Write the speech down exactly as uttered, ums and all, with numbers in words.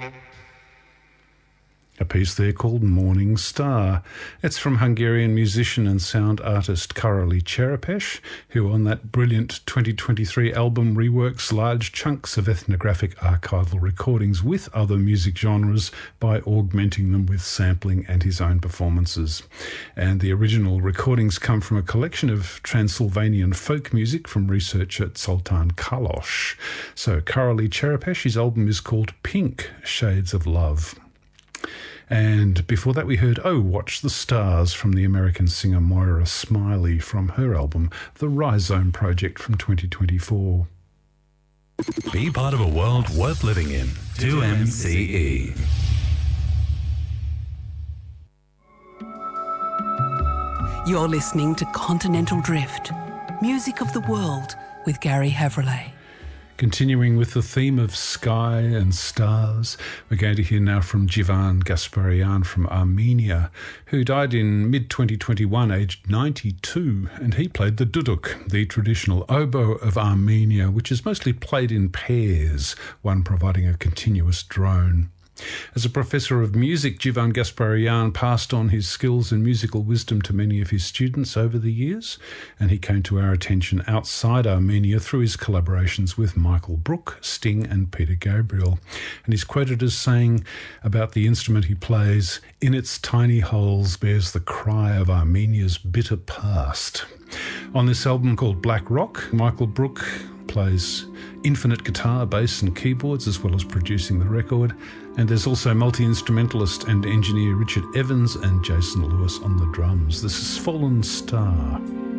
A piece there called Morning Star. It's from Hungarian musician and sound artist Karoli Cserepes, who on that brilliant twenty twenty-three album reworks large chunks of ethnographic archival recordings with other music genres by augmenting them with sampling and his own performances. And the original recordings come from a collection of Transylvanian folk music from research at Zoltán Kalos. So Karoli Cserepes, his album is called Pink Shades of Love. And before that we heard Oh, Watch the Stars from the American singer Moira Smiley from her album The Rhizome Project from twenty twenty-four. Be part of a world worth living in. two M C E. You're listening to Continental Drift, music of the world with Gary Havrillay. Continuing with the theme of sky and stars, we're going to hear now from Jivan Gasparian from Armenia, who died in mid twenty twenty-one, aged ninety-two, and he played the duduk, the traditional oboe of Armenia, which is mostly played in pairs, one providing a continuous drone. As a professor of music, Jivan Gasparian passed on his skills and musical wisdom to many of his students over the years, and he came to our attention outside Armenia through his collaborations with Michael Brook, Sting and Peter Gabriel. And he's quoted as saying about the instrument he plays, "In its tiny holes bears the cry of Armenia's bitter past." On this album called Black Rock, Michael Brook plays infinite guitar, bass and keyboards, as well as producing the record. And there's also multi-instrumentalist and engineer Richard Evans and Jason Lewis on the drums. This is Fallen Star.